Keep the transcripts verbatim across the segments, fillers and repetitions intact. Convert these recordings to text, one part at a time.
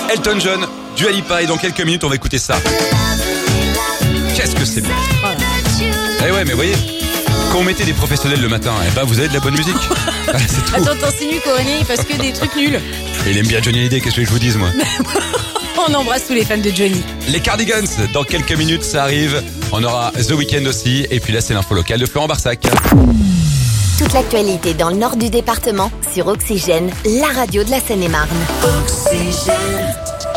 Elton John, Dua Lipa, et dans quelques minutes on va écouter ça. Qu'est-ce que c'est bien. Eh ouais, mais voyez, quand on mettait des professionnels le matin, eh ben vous avez de la bonne musique. Voilà, c'est tout. Attends, t'insinues qu'Aurélien il passe que des trucs nuls. Et il aime bien Johnny Hallyday, qu'est-ce que je vous dise moi. On embrasse tous les fans de Johnny. Les Cardigans, dans quelques minutes ça arrive. On aura The Weeknd aussi. Et puis là c'est l'info locale de Florent Barsac. Toute l'actualité dans le nord du département sur Oxygène, la radio de la Seine-et-Marne. Oxygène.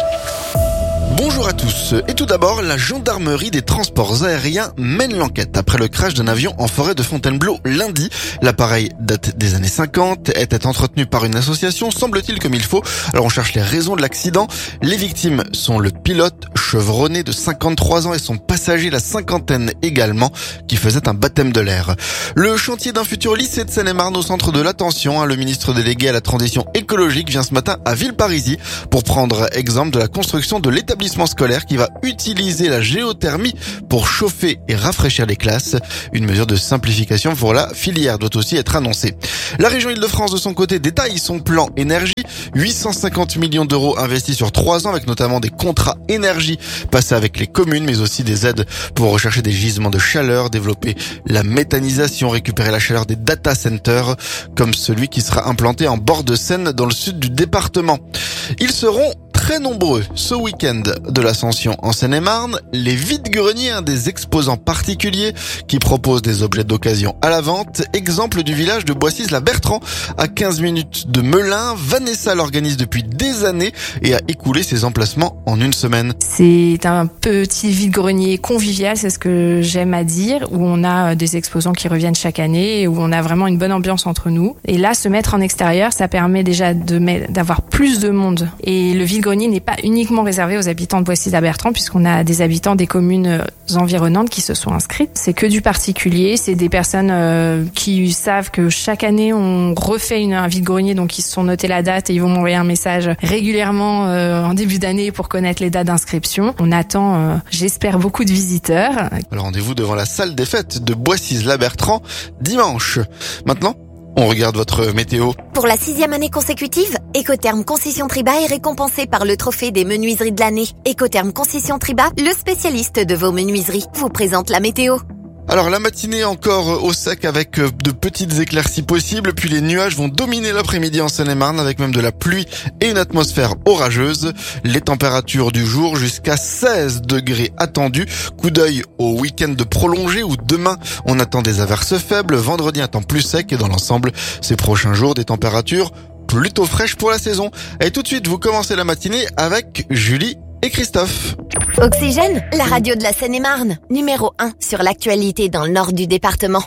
Bonjour à tous. Et tout d'abord, la gendarmerie des transports aériens mène l'enquête après le crash d'un avion en forêt de Fontainebleau lundi. L'appareil date des années cinquante, était entretenu par une association, semble-t-il comme il faut. Alors on cherche les raisons de l'accident. Les victimes sont le pilote chevronné de cinquante-trois ans et son passager, la cinquantaine également, qui faisait un baptême de l'air. Le chantier d'un futur lycée de Seine-et-Marne au centre de l'attention. Le ministre délégué à la transition écologique vient ce matin à Villeparisis pour prendre exemple de la construction de l'établissement scolaire qui va utiliser la géothermie pour chauffer et rafraîchir les classes. Une mesure de simplification pour la filière doit aussi être annoncée. La région Île-de-France de son côté détaille son plan énergie. huit cent cinquante millions d'euros investis sur trois ans avec notamment des contrats énergie passés avec les communes mais aussi des aides pour rechercher des gisements de chaleur, développer la méthanisation, récupérer la chaleur des data centers comme celui qui sera implanté en bord de Seine dans le sud du département. Ils seront très nombreux ce week-end de l'Ascension en Seine-et-Marne. Les vides-greniers, un des exposants particuliers qui proposent des objets d'occasion à la vente. Exemple du village de Boissys-la-Bertrand, à quinze minutes de Melun. Vanessa l'organise depuis des années et a écoulé ses emplacements en une semaine. C'est un petit vide-grenier convivial, c'est ce que j'aime à dire, où on a des exposants qui reviennent chaque année et où on a vraiment une bonne ambiance entre nous. Et là, se mettre en extérieur, ça permet déjà de mettre, d'avoir plus de monde. Et le vide-grenier n'est pas uniquement réservé aux habitants de Boissys-la-Bertrand puisqu'on a des habitants des communes environnantes qui se sont inscrites. C'est que du particulier, c'est des personnes euh, qui savent que chaque année on refait une, un vide-grenier, donc ils se sont notés la date et ils vont m'envoyer un message régulièrement euh, en début d'année pour connaître les dates d'inscription. On attend, euh, j'espère, beaucoup de visiteurs. Alors rendez-vous devant la salle des fêtes de Boissys-la-Bertrand dimanche. Maintenant, on regarde votre météo. Pour la sixième année consécutive, Ecotherm Concession Triba est récompensé par le trophée des menuiseries de l'année. Ecotherm Concession Triba, le spécialiste de vos menuiseries, vous présente la météo. Alors la matinée encore au sec avec de petites éclaircies possibles, puis les nuages vont dominer l'après-midi en Seine-et-Marne avec même de la pluie et une atmosphère orageuse. Les températures du jour jusqu'à seize degrés attendus. Coup d'œil au week-end de prolongé où demain on attend des averses faibles, vendredi un temps plus sec et dans l'ensemble ces prochains jours des températures plutôt fraîches pour la saison. Et tout de suite vous commencez la matinée avec Julie et Christophe. Oxygène, la radio de la Seine-et-Marne, numéro un sur l'actualité dans le nord du département.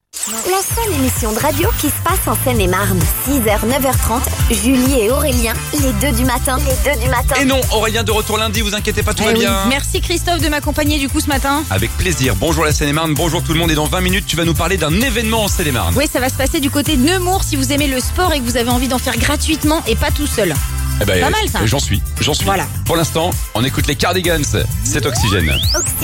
La seule émission de radio qui se passe en Seine-et-Marne. six heures, neuf heures trente, Julie et Aurélien, les deux du matin. Les deux du matin. Et non, Aurélien de retour lundi, vous inquiétez pas, tout Eh va oui. bien. Merci Christophe de m'accompagner du coup ce matin. Avec plaisir. Bonjour la Seine-et-Marne, bonjour tout le monde. Et dans vingt minutes, tu vas nous parler d'un événement en Seine-et-Marne. Oui, ça va se passer du côté de Nemours si vous aimez le sport et que vous avez envie d'en faire gratuitement et pas tout seul. Eh ben, Pas mal, ça. J'en suis, j'en suis. Voilà. Pour l'instant, on écoute les Cardigans. C'est Oxygène. Oxygène.